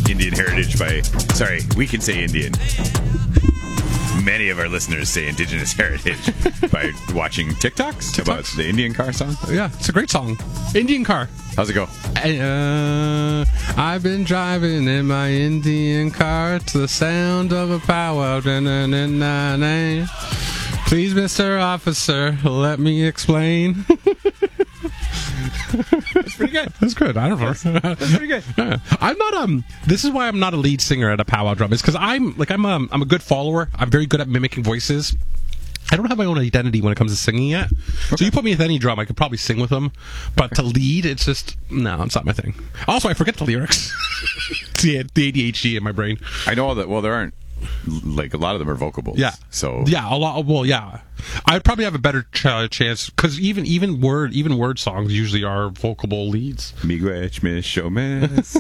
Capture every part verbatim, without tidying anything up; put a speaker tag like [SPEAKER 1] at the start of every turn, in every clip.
[SPEAKER 1] Indian heritage by... Sorry, we can say Indian. Many of our listeners say indigenous heritage by watching TikToks, TikToks about the Indian car song.
[SPEAKER 2] Yeah, it's a great song. Indian car.
[SPEAKER 1] How's it go?
[SPEAKER 2] Uh, I've been driving in my Indian car to the sound of a powwow. Please, Mister Officer, let me explain.
[SPEAKER 1] That's pretty good.
[SPEAKER 2] That's good. I don't know.
[SPEAKER 1] That's pretty good.
[SPEAKER 2] Yeah. I'm not um. This is why I'm not a lead singer at a powwow drum. Is because I'm like I'm um I'm a good follower. I'm very good at mimicking voices. I don't have my own identity when it comes to singing yet. Okay. So you put me with any drum, I could probably sing with them. But to lead, it's just no, it's not my thing. Also, I forget the lyrics. It's the, the A D H D in my brain.
[SPEAKER 1] I know that. Well, there aren't. Like a lot of them are vocables.
[SPEAKER 2] Yeah.
[SPEAKER 1] So
[SPEAKER 2] yeah, a lot. Well, yeah. I'd probably have a better ch- chance because even even word even word songs usually are vocable leads.
[SPEAKER 1] Miigwech mishomes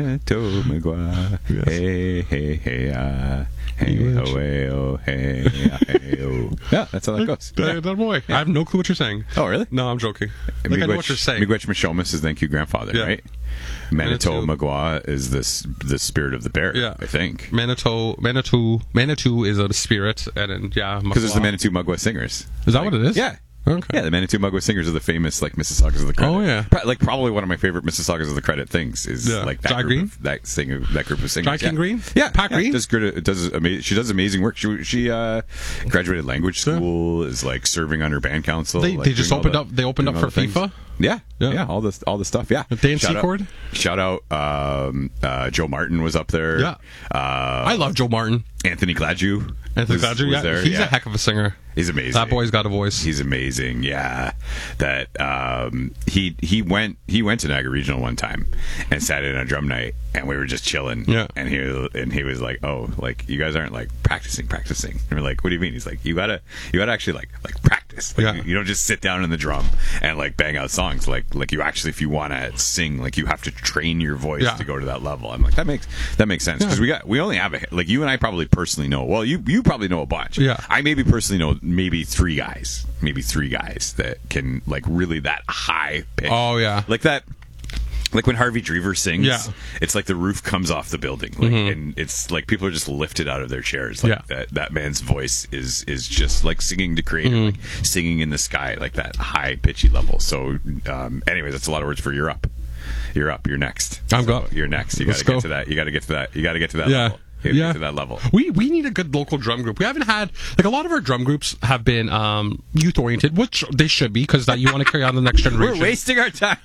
[SPEAKER 1] Manitoba hey hey hey ah hey oh hey oh hey hey oh. Yeah, that's how that goes.
[SPEAKER 2] Yeah. That boy. Yeah. I have no clue what you're saying.
[SPEAKER 1] Oh, really?
[SPEAKER 2] No, I'm joking. I think I know what you're saying.
[SPEAKER 1] Miigwech mishomes is thank you grandfather, yeah. Right? Manitou Magua is this the spirit of the bear. Yeah, I think
[SPEAKER 2] Manitou Manitou Manitou is a spirit, and then, yeah,
[SPEAKER 1] because there's the Manitou Magua singers.
[SPEAKER 2] Is that
[SPEAKER 1] like,
[SPEAKER 2] what it is?
[SPEAKER 1] Yeah.
[SPEAKER 2] Okay.
[SPEAKER 1] Yeah, the Manitou Magua singers are the famous like Mississaugas of the Credit.
[SPEAKER 2] Oh yeah,
[SPEAKER 1] like probably one of my favorite Mississaugas of the Credit things is yeah. like that
[SPEAKER 2] Jai
[SPEAKER 1] group
[SPEAKER 2] Green?
[SPEAKER 1] of, that singer that group of singers.
[SPEAKER 2] Jai King
[SPEAKER 1] yeah.
[SPEAKER 2] Green,
[SPEAKER 1] yeah,
[SPEAKER 2] Pat
[SPEAKER 1] yeah,
[SPEAKER 2] Green
[SPEAKER 1] does good. Does ama- she does amazing work. She she uh, graduated language school, yeah. is like serving on her band council.
[SPEAKER 2] They,
[SPEAKER 1] like,
[SPEAKER 2] they just opened
[SPEAKER 1] the,
[SPEAKER 2] up. They opened up for FIFA.
[SPEAKER 1] Yeah,
[SPEAKER 2] yeah,
[SPEAKER 1] yeah, all this, all the stuff. Yeah,
[SPEAKER 2] Dan Secord.
[SPEAKER 1] Shout out, um, uh, Joe Martin was up there.
[SPEAKER 2] Yeah,
[SPEAKER 1] uh,
[SPEAKER 2] I love Joe Martin.
[SPEAKER 1] Anthony Gladue.
[SPEAKER 2] Anthony Gladue, yeah,
[SPEAKER 1] there.
[SPEAKER 2] he's
[SPEAKER 1] yeah.
[SPEAKER 2] a heck of a singer.
[SPEAKER 1] He's amazing.
[SPEAKER 2] That boy's got a voice.
[SPEAKER 1] He's amazing. Yeah, that um, he he went he went to Niagara Regional one time and sat in on a drum night, and we were just chilling.
[SPEAKER 2] Yeah,
[SPEAKER 1] and he and he was like, "Oh, like you guys aren't like practicing, practicing." And we're like, "What do you mean?" He's like, "You gotta you gotta actually like like practice. Like,
[SPEAKER 2] yeah.
[SPEAKER 1] you, you don't just sit down in the drum and like bang out songs. Like like you actually, if you want to sing, like you have to train your voice
[SPEAKER 2] yeah.
[SPEAKER 1] to go to that level." I'm like, that makes that makes sense because yeah. we got we only have a like you and I probably personally know. Well, you you probably know a bunch.
[SPEAKER 2] Yeah,
[SPEAKER 1] I maybe personally know maybe three guys, maybe three guys that can like really that high pitch.
[SPEAKER 2] Oh yeah,
[SPEAKER 1] like that. Like when Harvey Drever sings,
[SPEAKER 2] yeah.
[SPEAKER 1] it's like the roof comes off the building, like, mm-hmm. and it's like people are just lifted out of their chairs. Like
[SPEAKER 2] yeah.
[SPEAKER 1] that, that man's voice is is just like singing to Creator, mm-hmm. like singing in the sky, like that high pitchy level. So, um, anyways, that's a lot of words for you're up. You're up. You're next.
[SPEAKER 2] I'm
[SPEAKER 1] so
[SPEAKER 2] go.
[SPEAKER 1] You're next. You got to
[SPEAKER 2] go.
[SPEAKER 1] get to that. You got to get to that. You got to get to that
[SPEAKER 2] yeah.
[SPEAKER 1] level. Yeah, to that level.
[SPEAKER 2] We we need a good local drum group. We haven't had like a lot of our drum groups have been um, youth oriented, which they should be because that you want to carry on the next generation.
[SPEAKER 1] We're wasting our time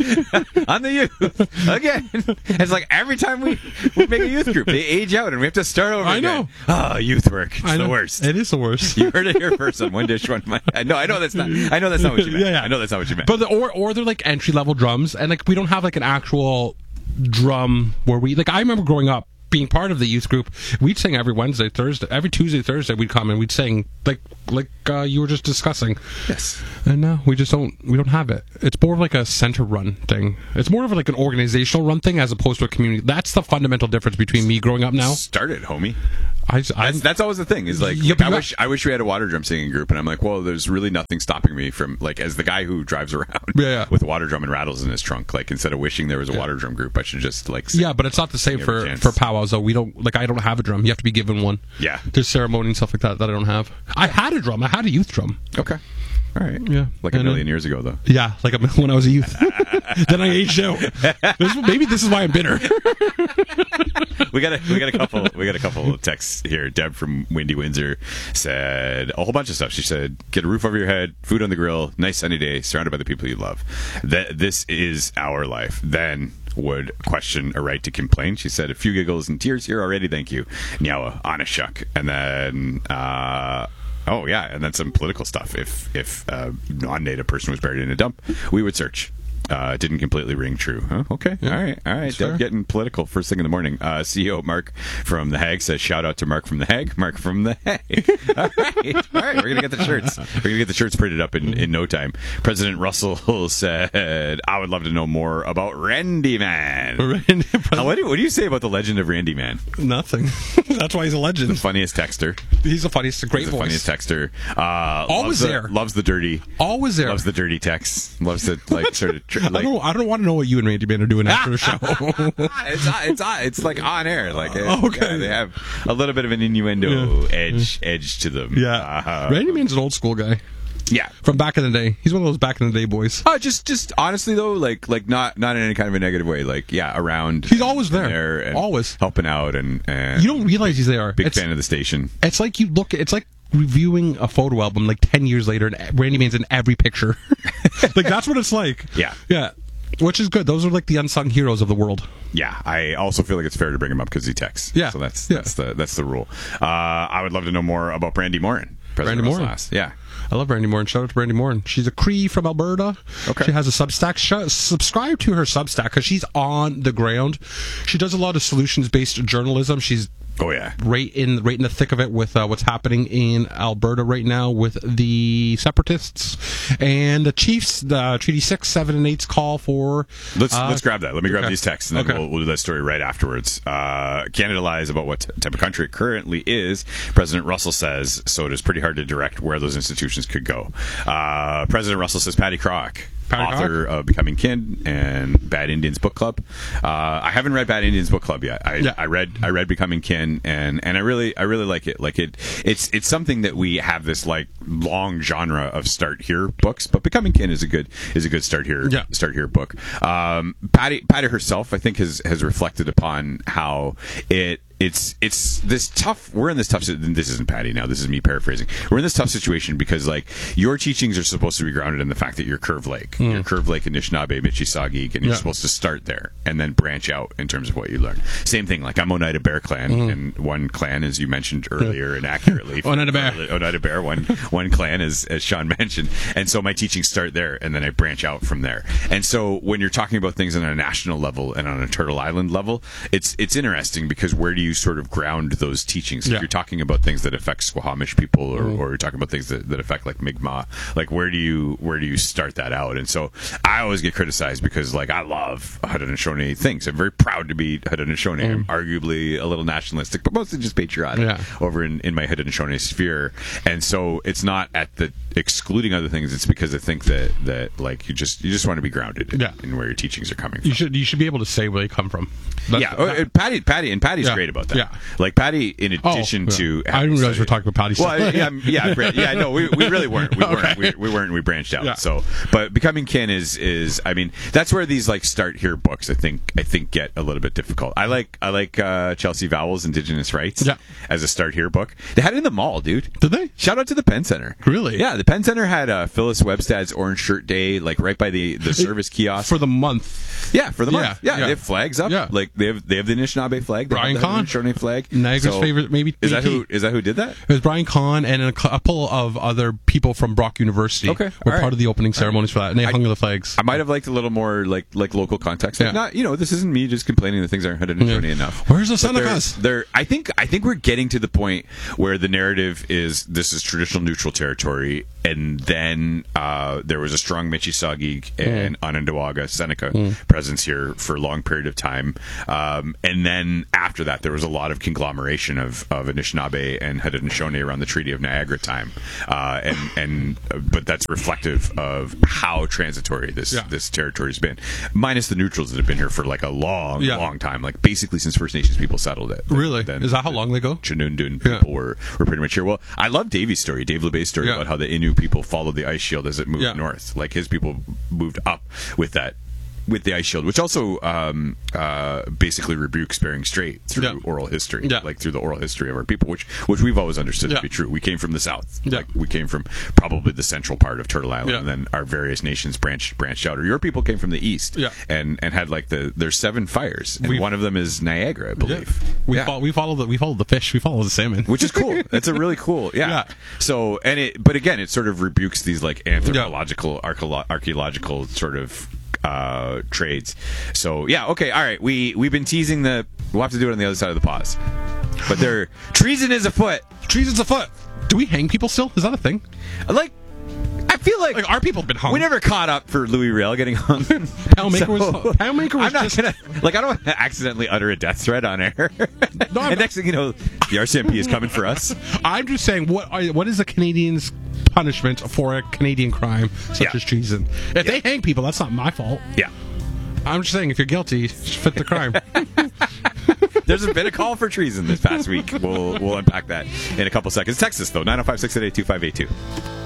[SPEAKER 1] on the youth again. It's like every time we, we make a youth group, they age out and we have to start over.
[SPEAKER 2] I
[SPEAKER 1] again.
[SPEAKER 2] know.
[SPEAKER 1] Oh, youth work. It's
[SPEAKER 2] I know.
[SPEAKER 1] the worst.
[SPEAKER 2] It is the worst.
[SPEAKER 1] You heard it here first on One Dish One. My, no, I know that's not. I know that's not what you meant.
[SPEAKER 2] Yeah, yeah.
[SPEAKER 1] I know that's not what you meant.
[SPEAKER 2] But the, or or they're like entry level drums, and like we don't have like an actual drum where we like. I remember growing up. Being part of the youth group, we'd sing every Wednesday, Thursday, every Tuesday, Thursday. We'd come and we'd sing like like uh, you were just discussing.
[SPEAKER 1] Yes.
[SPEAKER 2] And now we just don't we don't have it. It's more of like a center run thing. It's more of like an organizational run thing as opposed to a community. That's the fundamental difference between me growing up now.
[SPEAKER 1] Started, homie.
[SPEAKER 2] I,
[SPEAKER 1] that's, that's always the thing. Is like,
[SPEAKER 2] yeah,
[SPEAKER 1] like I wish I wish we had a water drum singing group, and I'm like, well, there's really nothing stopping me from like as the guy who drives around
[SPEAKER 2] yeah, yeah.
[SPEAKER 1] with a water drum and rattles in his trunk. Like instead of wishing there was a yeah. water drum group, I should just like sing,
[SPEAKER 2] yeah. But it's not the same for for powwows though. We don't like I don't have a drum. You have to be given one.
[SPEAKER 1] Yeah,
[SPEAKER 2] there's ceremony and stuff like that that I don't have. I had a drum. I had a youth drum.
[SPEAKER 1] Okay. All right.
[SPEAKER 2] Yeah.
[SPEAKER 1] Like a
[SPEAKER 2] and
[SPEAKER 1] million
[SPEAKER 2] then,
[SPEAKER 1] years ago, though.
[SPEAKER 2] Yeah, like a, when I was a youth. Then I aged out. This, maybe this is why I'm bitter.
[SPEAKER 1] we got a we got a couple we got a couple of texts here. Deb from Windy Windsor said a whole bunch of stuff. She said, "Get a roof over your head, food on the grill, nice sunny day, surrounded by the people you love. That this is our life." Then would question a right to complain. She said, "A few giggles and tears here already. Thank you, Nyawa, Anishuk." And then. uh Oh yeah, and then some political stuff. If if a non-native person was buried in a dump, we would search. Uh, didn't completely ring true. Huh? Okay, yeah, all right, all right. Deb getting political first thing in the morning. Uh, C E O Mark from The Hague says, "Shout out to Mark from The Hague." Mark from The Hague. All right, all right. We're gonna get the shirts. We're gonna get the shirts printed up in, in no time. President Russell said, "I would love to know more about Randy Man." Randy, uh, what, do, what do you say about the legend of Randy Man?
[SPEAKER 2] Nothing. That's why he's a legend.
[SPEAKER 1] The funniest texter.
[SPEAKER 2] He's the funniest. Great
[SPEAKER 1] he's
[SPEAKER 2] voice.
[SPEAKER 1] The funniest texter. Uh,
[SPEAKER 2] Always
[SPEAKER 1] loves
[SPEAKER 2] there.
[SPEAKER 1] The, loves the dirty.
[SPEAKER 2] Always there.
[SPEAKER 1] Loves the dirty texts. Loves to like sort of. Tr-
[SPEAKER 2] I don't. I don't want to know what you and Randy Man are doing after the show.
[SPEAKER 1] it's it's it's like on air. Like
[SPEAKER 2] Oh, okay.
[SPEAKER 1] yeah, they have a little bit of an innuendo
[SPEAKER 2] Yeah.
[SPEAKER 1] edge edge to them.
[SPEAKER 2] Yeah,
[SPEAKER 1] Uh,
[SPEAKER 2] Randy Man's an old school guy
[SPEAKER 1] yeah.
[SPEAKER 2] from back in the day. He's one of those back in the day boys.
[SPEAKER 1] Uh, just, just honestly though, like, like not, not in any kind of a negative way. Like, yeah, around.
[SPEAKER 2] He's always
[SPEAKER 1] and
[SPEAKER 2] there.
[SPEAKER 1] and
[SPEAKER 2] Always.
[SPEAKER 1] helping out, and, and
[SPEAKER 2] You don't realize he's there.
[SPEAKER 1] big
[SPEAKER 2] it's,
[SPEAKER 1] fan of the station.
[SPEAKER 2] It's like you look. It's like reviewing a photo album like ten years later, and Randy Man's in every picture. Like that's what it's like.
[SPEAKER 1] Yeah.
[SPEAKER 2] Yeah. Which is good. Those are like the unsung heroes of the world.
[SPEAKER 1] Yeah, I also feel like it's fair to bring him up because he texts.
[SPEAKER 2] Yeah.
[SPEAKER 1] so that's
[SPEAKER 2] Yeah.
[SPEAKER 1] that's the that's the rule. Uh, I would love to know more about Brandy Morin.
[SPEAKER 2] Brandy
[SPEAKER 1] President Russell
[SPEAKER 2] Morin.
[SPEAKER 1] asked. Yeah.
[SPEAKER 2] I love Brandy Morin. Shout out to Brandy Morin. She's a Cree from Alberta.
[SPEAKER 1] Okay.
[SPEAKER 2] She has a Substack. Sh- subscribe to her Substack because she's on the ground. She does a lot of solutions-based journalism. She's
[SPEAKER 1] Oh yeah.
[SPEAKER 2] right in right in the thick of it with uh, what's happening in Alberta right now with the separatists and the Chiefs. The Treaty Six, Seven, and Eight's call for.
[SPEAKER 1] Let's
[SPEAKER 2] uh,
[SPEAKER 1] let's grab that. Let me grab
[SPEAKER 2] okay.
[SPEAKER 1] these texts, and then
[SPEAKER 2] Okay.
[SPEAKER 1] we'll, we'll do that story right afterwards. Uh, Canada lies about what type of country it currently is. President Russell says so. It is pretty hard to direct where those institutions could go. Uh, President Russell says Patty Crock,
[SPEAKER 2] Patty
[SPEAKER 1] author of Becoming Kin and Bad Indians Book Club. Uh, I haven't read Bad Indians Book Club yet. I,
[SPEAKER 2] Yeah.
[SPEAKER 1] I read I read Becoming Kin, and and I really I really like it. Like it it's it's something that we have this like long genre of start here books, but Becoming Kin is a good is a good start here
[SPEAKER 2] Yeah.
[SPEAKER 1] start here book. Um, Patty Patty herself, I think, has has reflected upon how it. It's it's this tough. We're in this tough. This isn't Patty now. This is me paraphrasing. We're in this tough situation because like your teachings are supposed to be grounded in the fact that you're Curve Lake,
[SPEAKER 2] Mm.
[SPEAKER 1] you're Curve Lake, Anishinaabe, Mississauga, and you're
[SPEAKER 2] Yeah.
[SPEAKER 1] supposed to start there and then branch out in terms of what you learn. Same thing. Like I'm Oneida Bear Clan,
[SPEAKER 2] Mm-hmm.
[SPEAKER 1] and one clan, as you mentioned earlier, and accurately,
[SPEAKER 2] Oneida Bear.
[SPEAKER 1] Oneida Bear, one one clan, as as Sean mentioned, and so my teachings start there, and then I branch out from there. And so when you're talking about things on a national level and on a Turtle Island level, it's it's interesting because where do you sort of ground those teachings? If
[SPEAKER 2] Yeah.
[SPEAKER 1] you're talking about things that affect Squamish people, or, or you're talking about things that, that affect like Mi'kmaq, like where do you where do you start that out? And so I always get criticized because like I love Haudenosaunee things. I'm very proud to be Haudenosaunee. I'm arguably a little nationalistic, but mostly just patriotic
[SPEAKER 2] Yeah.
[SPEAKER 1] over in, in my Haudenosaunee sphere. And so it's not at the excluding other things. It's because I think that that like you just you just want to be grounded in,
[SPEAKER 2] Yeah.
[SPEAKER 1] in where your teachings are coming from.
[SPEAKER 2] You should you should be able to say where they come from. That's-
[SPEAKER 1] Yeah, oh, and Patty, Patty, and Patty's
[SPEAKER 2] Yeah.
[SPEAKER 1] great about that.
[SPEAKER 2] Yeah.
[SPEAKER 1] Like Patty, in
[SPEAKER 2] Oh,
[SPEAKER 1] addition
[SPEAKER 2] yeah.
[SPEAKER 1] to,
[SPEAKER 2] I didn't realize we were talking about Patty
[SPEAKER 1] Well,
[SPEAKER 2] stuff.
[SPEAKER 1] yeah, um, yeah, Bra- yeah. No, we, we really weren't. We weren't.
[SPEAKER 2] Okay.
[SPEAKER 1] We, we weren't. We branched out.
[SPEAKER 2] Yeah.
[SPEAKER 1] So, but Becoming Kin is is. I mean, that's where these like start here books. I think I think get a little bit difficult. I like I like uh, Chelsea Vowell's Indigenous Rights.
[SPEAKER 2] Yeah.
[SPEAKER 1] As a start here book, they had it in the mall, dude.
[SPEAKER 2] Did they?
[SPEAKER 1] Shout out to the Penn Center.
[SPEAKER 2] Really?
[SPEAKER 1] Yeah, the Penn Center had uh, Phyllis Webstad's Orange Shirt Day, like right by the the service kiosk.
[SPEAKER 2] For the month.
[SPEAKER 1] Yeah, for the
[SPEAKER 2] Yeah,
[SPEAKER 1] month. Yeah,
[SPEAKER 2] yeah.
[SPEAKER 1] they have flags up.
[SPEAKER 2] Yeah.
[SPEAKER 1] Like they have they have the Anishinaabe flag. They
[SPEAKER 2] Brian
[SPEAKER 1] have the
[SPEAKER 2] Kahn.
[SPEAKER 1] Haudenosaunee flag.
[SPEAKER 2] Niagara's favorite, maybe
[SPEAKER 1] Is that
[SPEAKER 2] V P.
[SPEAKER 1] who? Is that who did that?
[SPEAKER 2] It was Brian Kahn and a couple of other people from Brock University.
[SPEAKER 1] Okay,
[SPEAKER 2] were
[SPEAKER 1] all right.
[SPEAKER 2] part of the opening ceremonies for that, and they hung the flags.
[SPEAKER 1] I might have liked a little more like like local context. Like
[SPEAKER 2] Yeah.
[SPEAKER 1] not you know this isn't me just complaining that things aren't Haudenosaunee
[SPEAKER 2] Yeah.
[SPEAKER 1] enough.
[SPEAKER 2] Where's the
[SPEAKER 1] But they're-
[SPEAKER 2] Senecas?
[SPEAKER 1] They're I think I think we're getting to the point where the narrative is this is traditional neutral territory, and then uh, there was a strong Mississauga and Onondaga Seneca presence here for a long period of time, um, and then after that there was a lot of conglomeration of, of Anishinaabe and Haudenosaunee around the Treaty of Niagara time, uh, and and uh, but that's reflective of how transitory this
[SPEAKER 2] Yeah.
[SPEAKER 1] this territory's been, minus the neutrals that have been here for like a long
[SPEAKER 2] Yeah.
[SPEAKER 1] long time, like basically since First Nations people settled it.
[SPEAKER 2] Really?
[SPEAKER 1] Then
[SPEAKER 2] Is that how
[SPEAKER 1] the
[SPEAKER 2] long they go?
[SPEAKER 1] Chinundun
[SPEAKER 2] Yeah.
[SPEAKER 1] people were, were pretty much here. Well, I love Davy's story, Dave LeBay's story
[SPEAKER 2] Yeah.
[SPEAKER 1] about how the Innu people followed the ice shield as it moved
[SPEAKER 2] Yeah.
[SPEAKER 1] north. Like his people moved up with that. With the ice shield, which also um, uh, basically rebukes Bering Strait through
[SPEAKER 2] Yeah.
[SPEAKER 1] oral history,
[SPEAKER 2] Yeah.
[SPEAKER 1] like through the oral history of our people, which which we've always understood
[SPEAKER 2] Yeah.
[SPEAKER 1] to be true. We came from the south,
[SPEAKER 2] Yeah.
[SPEAKER 1] like we came from probably the central part of Turtle Island,
[SPEAKER 2] Yeah.
[SPEAKER 1] and then our various nations branched branched out. Or your people came from the east,
[SPEAKER 2] Yeah.
[SPEAKER 1] and and had like the there's seven fires, and
[SPEAKER 2] We've-
[SPEAKER 1] one of them is Niagara, I believe.
[SPEAKER 2] We
[SPEAKER 1] Yeah.
[SPEAKER 2] follow, we follow the we follow the fish. We follow the salmon.
[SPEAKER 1] Which is cool. That's a really cool, yeah.
[SPEAKER 2] Yeah.
[SPEAKER 1] So, and it, but again, it sort of rebukes these like anthropological, archeolo- archaeological sort of uh, trades. So, yeah, okay, all right. We we've been teasing the. We'll have to do it on the other side of the pause. But there, treason is afoot.
[SPEAKER 2] Treason's afoot. Do we hang people still? Is that a thing?
[SPEAKER 1] Like, I feel like,
[SPEAKER 2] Like our people have been hung.
[SPEAKER 1] we never caught up for Louis Riel getting hung.
[SPEAKER 2] Poundmaker was Poundmaker was
[SPEAKER 1] I'm not
[SPEAKER 2] just
[SPEAKER 1] gonna like. I don't want to accidentally utter a death threat on air.
[SPEAKER 2] No, I'm
[SPEAKER 1] and next thing you know, The R C M P is coming for us.
[SPEAKER 2] I'm just saying, what are, what is a Canadian's punishment for a Canadian crime such
[SPEAKER 1] Yeah.
[SPEAKER 2] as treason? If
[SPEAKER 1] Yeah.
[SPEAKER 2] they hang people, that's not my fault.
[SPEAKER 1] Yeah.
[SPEAKER 2] I'm just saying, if you're guilty, fit the crime.
[SPEAKER 1] There's been a call for treason this past week. We'll we'll unpack that in a couple seconds. Text us, though, nine oh five, six eight eight, two five eight two.